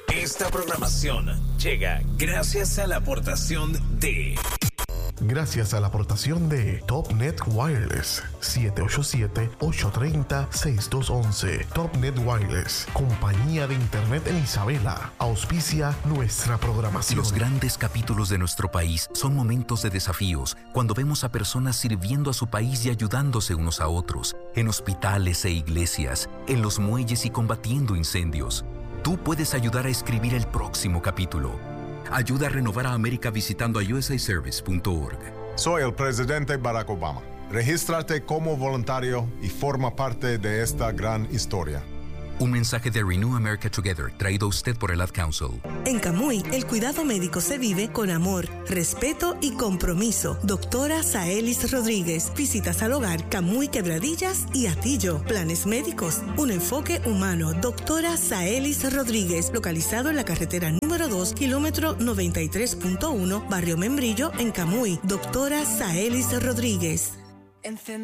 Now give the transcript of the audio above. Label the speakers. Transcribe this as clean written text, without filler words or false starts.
Speaker 1: Esta programación llega gracias a la aportación de...
Speaker 2: Gracias a la aportación de TopNet Wireless, 787-830-6211. TopNet Wireless, compañía de internet en Isabela, auspicia nuestra programación.
Speaker 3: Los grandes capítulos de nuestro país son momentos de desafíos, cuando vemos a personas sirviendo a su país y ayudándose unos a otros, en hospitales e iglesias, en los muelles y combatiendo incendios. Tú puedes ayudar a escribir el próximo capítulo. Ayuda a renovar a América visitando a usaservice.org.
Speaker 4: Soy el presidente Barack Obama. Regístrate como voluntario y forma parte de esta gran historia.
Speaker 3: Un mensaje de Renew America Together, traído a usted por el Ad Council.
Speaker 5: En Camuy, el cuidado médico se vive con amor, respeto y compromiso. Doctora Saelis Rodríguez. Visitas al hogar Camuy, Quebradillas y Atillo. Planes médicos, un enfoque humano. Doctora Saelis Rodríguez, localizado en la carretera número 2, kilómetro 93.1, Barrio Membrillo, en Camuy. Doctora Saelis Rodríguez.